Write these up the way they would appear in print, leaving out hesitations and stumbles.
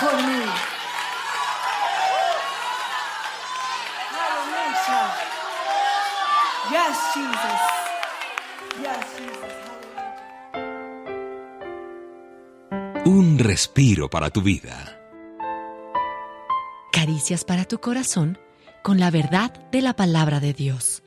for me. Hallelujah. Yes, Jesus. Yes, Jesus. Hallelujah. Un respiro para tu vida. Caricias para tu corazón con la verdad de la palabra de Dios.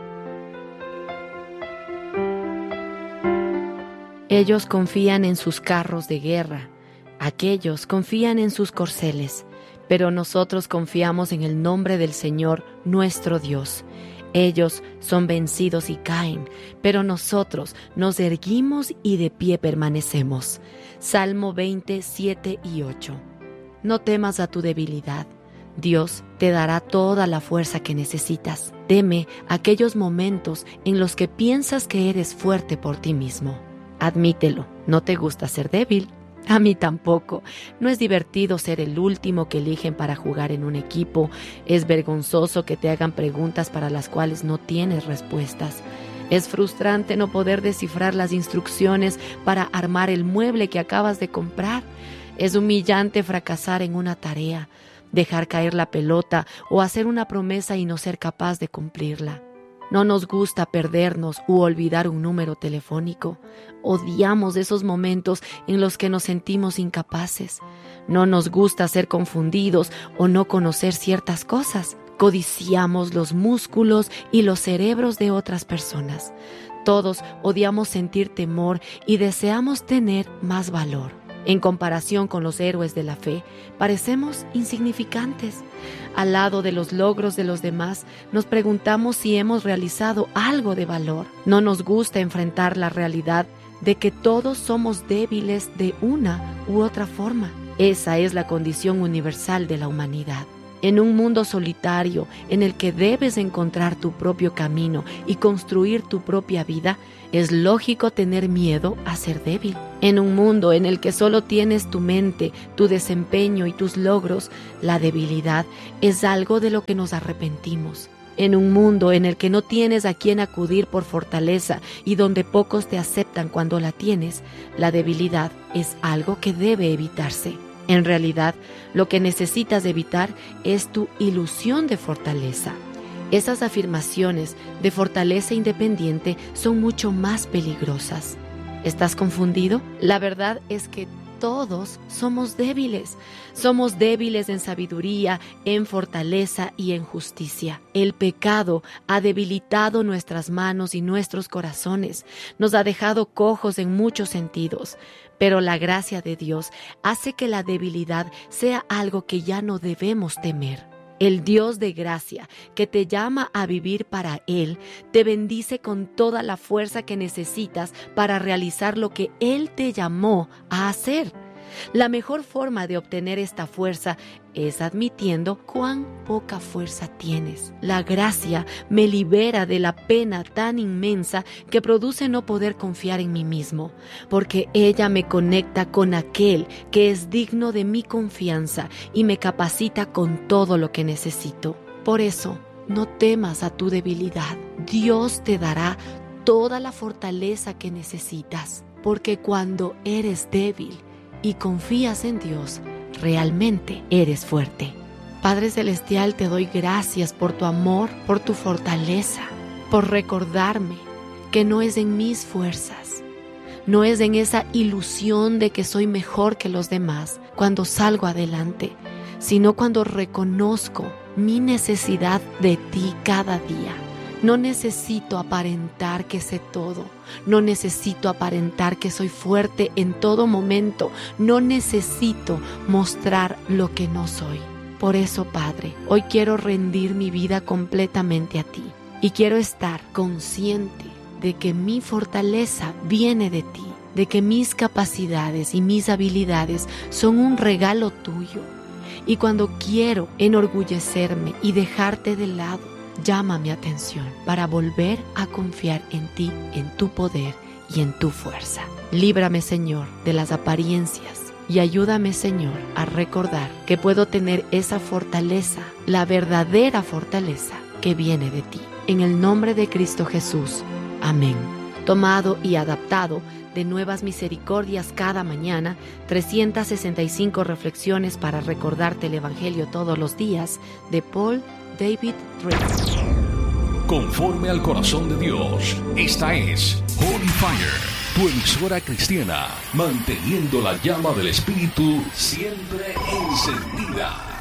Ellos confían en sus carros de guerra, aquellos confían en sus corceles, pero nosotros confiamos en el nombre del Señor nuestro Dios. Ellos son vencidos y caen, pero nosotros nos erguimos y de pie permanecemos. Salmo 20, 7 y 8. No temas a tu debilidad. Dios te dará toda la fuerza que necesitas. Teme aquellos momentos en los que piensas que eres fuerte por ti mismo. Admítelo, no te gusta ser débil. A mí tampoco. No es divertido ser el último que eligen para jugar en un equipo. Es vergonzoso que te hagan preguntas para las cuales no tienes respuestas. Es frustrante no poder descifrar las instrucciones para armar el mueble que acabas de comprar. Es humillante fracasar en una tarea, dejar caer la pelota o hacer una promesa y no ser capaz de cumplirla. No nos gusta perdernos u olvidar un número telefónico. Odiamos esos momentos en los que nos sentimos incapaces. No nos gusta ser confundidos o no conocer ciertas cosas. Codiciamos los músculos y los cerebros de otras personas. Todos odiamos sentir temor y deseamos tener más valor. En comparación con los héroes de la fe, parecemos insignificantes. Al lado de los logros de los demás, nos preguntamos si hemos realizado algo de valor. No nos gusta enfrentar la realidad de que todos somos débiles de una u otra forma. Esa es la condición universal de la humanidad. En un mundo solitario en el que debes encontrar tu propio camino y construir tu propia vida, es lógico tener miedo a ser débil. En un mundo en el que solo tienes tu mente, tu desempeño y tus logros, la debilidad es algo de lo que nos arrepentimos. En un mundo en el que no tienes a quién acudir por fortaleza y donde pocos te aceptan cuando la tienes, la debilidad es algo que debe evitarse. En realidad, lo que necesitas evitar es tu ilusión de fortaleza. Esas afirmaciones de fortaleza independiente son mucho más peligrosas. ¿Estás confundido? La verdad es que todos somos débiles. Somos débiles en sabiduría, en fortaleza y en justicia. El pecado ha debilitado nuestras manos y nuestros corazones. Nos ha dejado cojos en muchos sentidos. Pero la gracia de Dios hace que la debilidad sea algo que ya no debemos temer. El Dios de gracia, que te llama a vivir para Él, te bendice con toda la fuerza que necesitas para realizar lo que Él te llamó a hacer. La mejor forma de obtener esta fuerza es admitiendo cuán poca fuerza tienes. La gracia me libera de la pena tan inmensa que produce no poder confiar en mí mismo, porque ella me conecta con aquel que es digno de mi confianza y me capacita con todo lo que necesito. Por eso, no temas a tu debilidad. Dios te dará toda la fortaleza que necesitas, porque cuando eres débil y confías en Dios, realmente eres fuerte. Padre Celestial, te doy gracias por tu amor, por tu fortaleza, por recordarme que no es en mis fuerzas, no es en esa ilusión de que soy mejor que los demás cuando salgo adelante, sino cuando reconozco mi necesidad de ti cada día. No necesito aparentar que sé todo. No necesito aparentar que soy fuerte en todo momento. No necesito mostrar lo que no soy. Por eso, Padre, hoy quiero rendir mi vida completamente a ti. Y quiero estar consciente de que mi fortaleza viene de ti. De que mis capacidades y mis habilidades son un regalo tuyo. Y cuando quiero enorgullecerme y dejarte de lado, llama mi atención para volver a confiar en ti, en tu poder y en tu fuerza. Líbrame, Señor, de las apariencias y ayúdame, Señor, a recordar que puedo tener esa fortaleza, la verdadera fortaleza que viene de ti. En el nombre de Cristo Jesús. Amén tomado y adaptado de Nuevas Misericordias cada mañana, 365 reflexiones para recordarte el Evangelio todos los días, de Paul David Tripp. Conforme al corazón de Dios, esta es Holy Fire, tu emisora cristiana, manteniendo la llama del Espíritu siempre encendida.